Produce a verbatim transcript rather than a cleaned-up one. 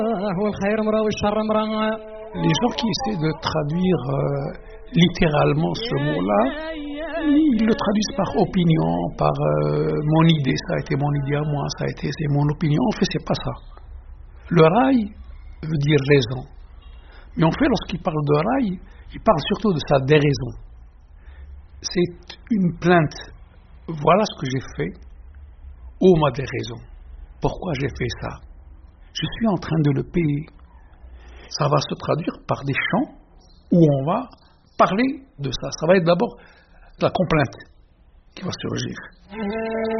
Les gens qui essaient de traduire euh, littéralement ce mot-là, ils le traduisent par opinion, par euh, mon idée, ça a été mon idée à moi, ça a été c'est mon opinion. En fait, c'est pas ça. Le rail veut dire raison. Mais en fait, lorsqu'il parle de rail, il parle surtout de sa déraison. C'est une plainte. Voilà ce que j'ai fait. Oh, ma déraison. Pourquoi j'ai fait ça? Je suis en train de le payer. Ça va se traduire par des chants où on va parler de ça. Ça va être d'abord la complainte qui va surgir.